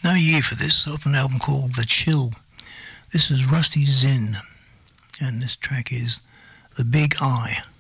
No year for this, off an album called The Chill. This is Rusty Zinn, and this track is The Big Eye.